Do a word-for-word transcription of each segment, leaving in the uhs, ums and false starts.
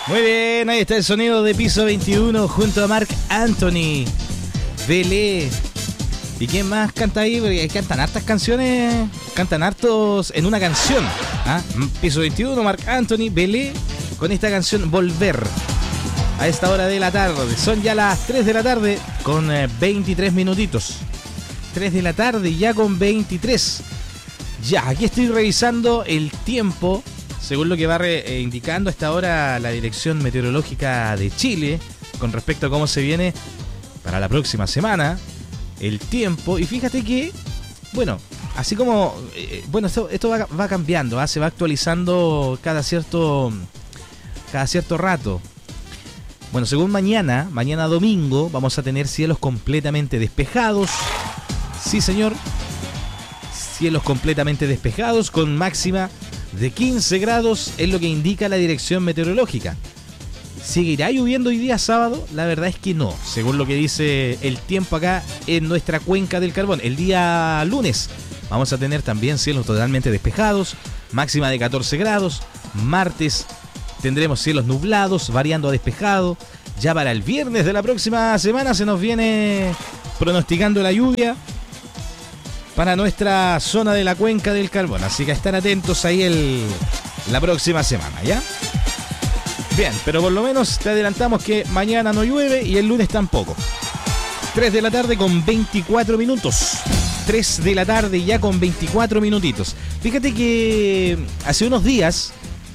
Muy bien, ahí está el sonido de Piso veintiuno junto a Marc Anthony, Belé. ¿Y quién más canta ahí? Porque cantan hartas canciones, cantan hartos en una canción. ¿Ah? Piso veintiuno, Marc Anthony, Belé, con esta canción Volver. A esta hora de la tarde, son ya las tres de la tarde con veintitrés minutitos. tres de la tarde ya con veintitrés. Ya, aquí estoy revisando el tiempo, según lo que va re, eh, indicando a esta hora la Dirección Meteorológica de Chile, con respecto a cómo se viene para la próxima semana, el tiempo. Y fíjate que, bueno, así como, eh, bueno, esto, esto va, va cambiando, ¿eh? Se va actualizando cada cierto, cada cierto rato. Bueno, según mañana, mañana domingo, vamos a tener cielos completamente despejados. Sí, señor. Cielos completamente despejados con máxima de quince grados, es lo que indica la Dirección Meteorológica. ¿Seguirá lloviendo hoy día sábado? La verdad es que no, según lo que dice el tiempo acá en nuestra cuenca del Carbón. El día lunes vamos a tener también cielos totalmente despejados, máxima de catorce grados. Martes tendremos cielos nublados, variando a despejado. Ya para el viernes de la próxima semana se nos viene pronosticando la lluvia para nuestra zona de la cuenca del Carbón. Así que a estar atentos ahí el, la próxima semana, ¿ya? Bien, pero por lo menos te adelantamos que mañana no llueve y el lunes tampoco. tres de la tarde con veinticuatro minutos. tres de la tarde ya con veinticuatro minutitos. Fíjate que hace unos días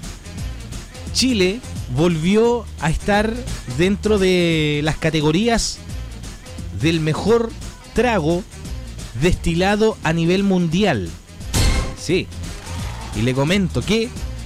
Chile volvió a estar dentro de las categorías del mejor trago destilado a nivel mundial. Sí. Y le comento que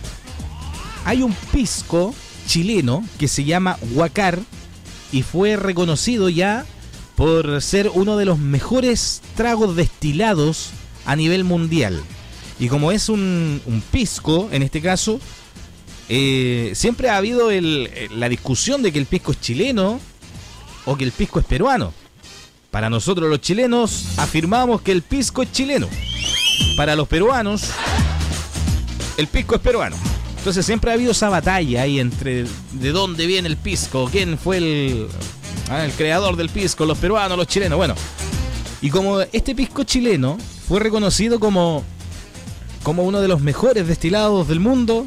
hay un pisco chileno que se llama Huacar y fue reconocido ya por ser uno de los mejores tragos destilados a nivel mundial. Y como es un, un pisco, en este caso, eh, siempre ha habido el, la discusión de que el pisco es chileno o que el pisco es peruano. Para nosotros los chilenos afirmamos que el pisco es chileno. Para los peruanos, el pisco es peruano. Entonces siempre ha habido esa batalla ahí entre de dónde viene el pisco, quién fue el, ah, el creador del pisco, los peruanos, los chilenos. Bueno, y como este pisco chileno fue reconocido como, como uno de los mejores destilados del mundo,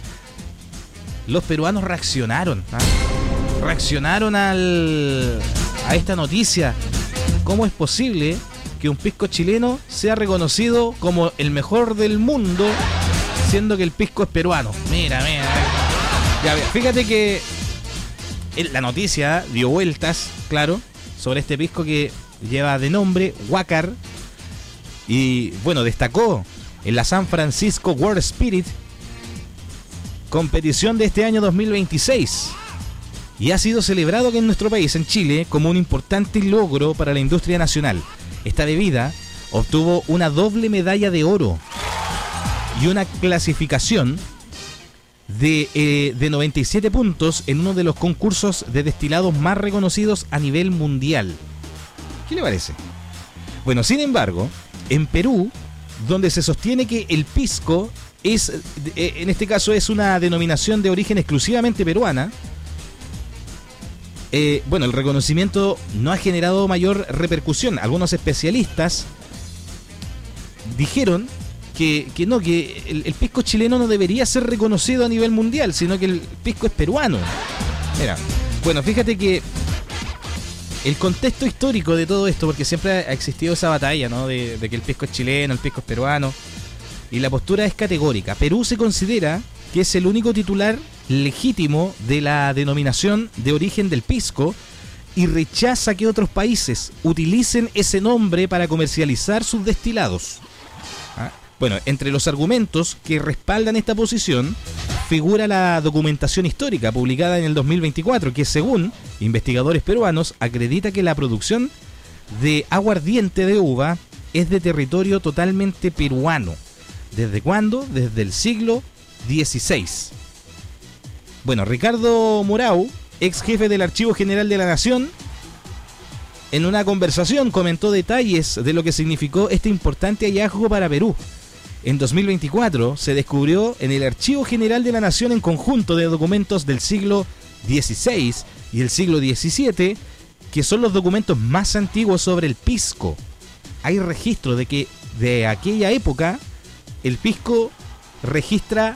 los peruanos reaccionaron. ¿ah? Reaccionaron al, a esta noticia. ¿Cómo es posible que un pisco chileno sea reconocido como el mejor del mundo, siendo que el pisco es peruano? Mira, mira. Ya, fíjate que la noticia dio vueltas, claro, sobre este pisco que lleva de nombre Huacar. Y bueno, destacó en la San Francisco World Spirit, competición de este año dos mil veintiséis. Y ha sido celebrado aquí en nuestro país, en Chile, como un importante logro para la industria nacional. Esta bebida obtuvo una doble medalla de oro y una clasificación de, eh, de noventa y siete puntos en uno de los concursos de destilados más reconocidos a nivel mundial. ¿Qué le parece? Bueno, sin embargo, en Perú, donde se sostiene que el pisco es, eh, en este caso es una denominación de origen exclusivamente peruana, Eh, bueno, el reconocimiento no ha generado mayor repercusión. Algunos especialistas dijeron que, que no, que el, el pisco chileno no debería ser reconocido a nivel mundial, sino que el pisco es peruano. Mira, bueno, fíjate que el contexto histórico de todo esto, porque siempre ha existido esa batalla, ¿no? De, de que el pisco es chileno, el pisco es peruano, y la postura es categórica. Perú se considera que es el único titular legítimo de la denominación de origen del pisco y rechaza que otros países utilicen ese nombre para comercializar sus destilados. ¿Ah? Bueno, entre los argumentos que respaldan esta posición figura la documentación histórica publicada en el dos mil veinticuatro, que según investigadores peruanos acredita que la producción de aguardiente de uva es de territorio totalmente peruano. ¿Desde cuándo? Desde el siglo dieciséis. Bueno, Ricardo Morau, ex jefe del Archivo General de la Nación, en una conversación comentó detalles de lo que significó este importante hallazgo para Perú. En dos mil veinticuatro se descubrió en el Archivo General de la Nación en conjunto de documentos del siglo dieciséis y el siglo diecisiete, que son los documentos más antiguos sobre el pisco. Hay registro de que de aquella época el pisco registra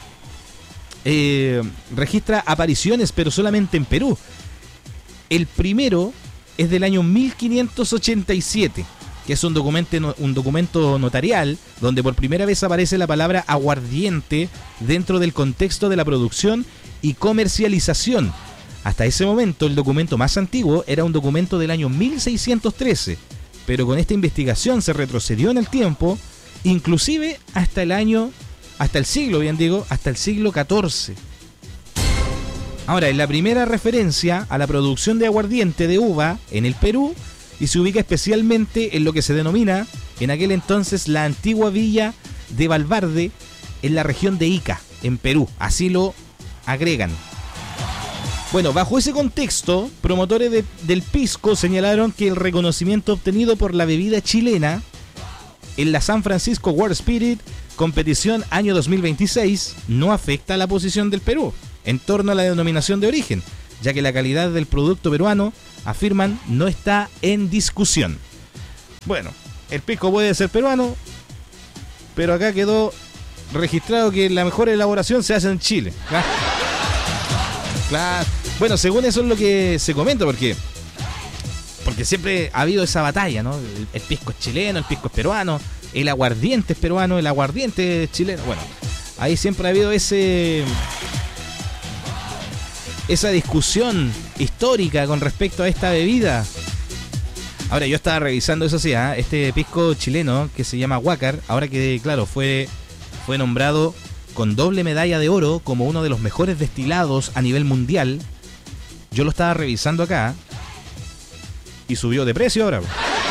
eh, registra apariciones, pero solamente en Perú. El primero es del año mil quinientos ochenta y siete, que es un documento, un documento notarial donde por primera vez aparece la palabra aguardiente dentro del contexto de la producción y comercialización. Hasta ese momento el documento más antiguo era un documento del año mil seiscientos trece, pero con esta investigación se retrocedió en el tiempo, inclusive hasta el año, hasta el siglo, bien digo, hasta el siglo catorce. Ahora, es la primera referencia a la producción de aguardiente de uva en el Perú y se ubica especialmente en lo que se denomina en aquel entonces la antigua villa de Valvarde en la región de Ica, en Perú. Así lo agregan. Bueno, bajo ese contexto, promotores de, del pisco señalaron que el reconocimiento obtenido por la bebida chilena en la San Francisco World Spirit competición año dos mil veintiséis no afecta a la posición del Perú en torno a la denominación de origen, ya que la calidad del producto peruano, afirman, no está en discusión. Bueno, el pisco puede ser peruano, pero acá quedó registrado que la mejor elaboración se hace en Chile. Claro. Claro. Bueno, según eso es lo que se comenta, porque porque siempre ha habido esa batalla, ¿no? El, el pisco es chileno, el pisco es peruano, el aguardiente es peruano, el aguardiente es chileno. Bueno, ahí siempre ha habido ese esa discusión histórica con respecto a esta bebida. Ahora, yo estaba revisando eso sí, ¿eh? Este pisco chileno que se llama Huácar, ahora que, claro, fue, fue nombrado con doble medalla de oro como uno de los mejores destilados a nivel mundial. Yo lo estaba revisando acá y subió de precio ahora.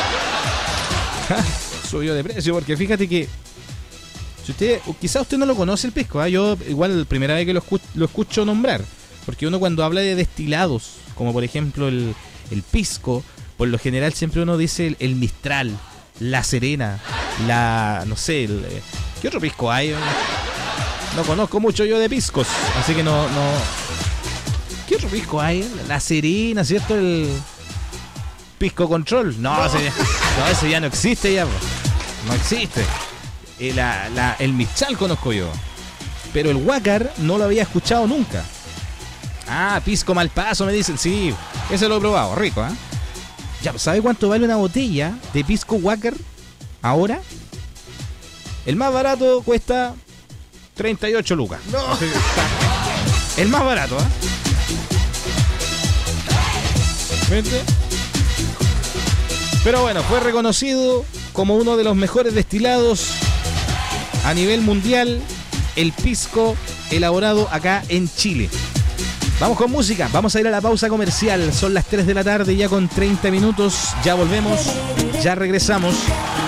Subió de precio porque fíjate que si usted, quizás usted no lo conoce el pisco, ¿eh? Yo igual primera vez que lo escucho, lo escucho nombrar, porque uno cuando habla de destilados, como por ejemplo el, el pisco, por lo general siempre uno dice el, el Mistral, la Serena, la, no sé, el, ¿qué otro pisco hay? No conozco mucho yo de piscos, así que no, no. ¿Qué otro pisco hay? La Serena, ¿cierto? El Pisco Control. No, no. Ese, no, ese ya no existe ya. No existe. Eh, la, la, el Mistral conozco yo. Pero el Huácar no lo había escuchado nunca. Ah, Pisco Malpaso me dicen. Sí, ese lo he probado, rico, ¿eh? Ya, ¿sabe cuánto vale una botella de Pisco Huácar ahora? El más barato cuesta treinta y ocho lucas. No. El más barato, ¿eh? ¿Viste? Pero bueno, fue reconocido como uno de los mejores destilados a nivel mundial, el pisco elaborado acá en Chile. Vamos con música, vamos a ir a la pausa comercial. Son las tres de la tarde ya con treinta minutos. Ya volvemos, ya regresamos.